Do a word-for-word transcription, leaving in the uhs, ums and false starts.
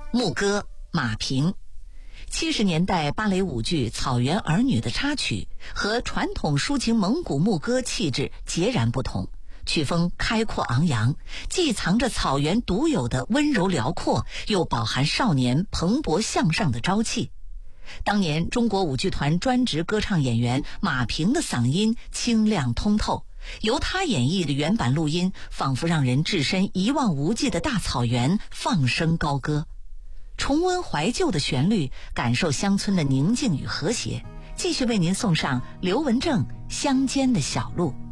牧歌马平。七十年代芭蕾舞剧《草原儿女》的插曲和传统抒情蒙古牧歌气质截然不同，曲风开阔昂扬，既藏着草原独有的温柔辽阔，又饱含少年蓬勃向上的朝气。当年中国舞剧团专职歌唱演员马平的嗓音清亮通透，由他演绎的原版录音仿佛让人置身一望无际的大草原，放声高歌。重温怀旧的旋律，感受乡村的宁静与和谐。继续为您送上刘文正《乡间的小路》。